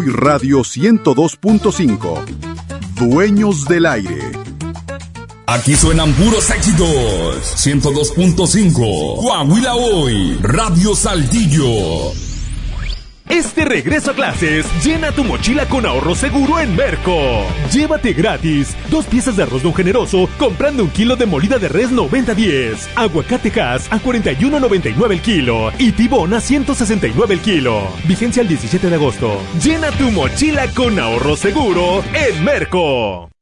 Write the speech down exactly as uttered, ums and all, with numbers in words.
Radio ciento dos punto cinco. Dueños del aire. Aquí suenan puros éxitos. ciento dos punto cinco. Coahuila Hoy. Radio Saltillo. Este regreso a clases, llena tu mochila con ahorro seguro en Merco. Llévate gratis dos piezas de arroz Don Generoso comprando un kilo de molida de res noventa diez, aguacate Hass a cuarenta y uno noventa y nueve el kilo y tibón a ciento sesenta y nueve el kilo. Vigencia el diecisiete de agosto. Llena tu mochila con ahorro seguro en Merco.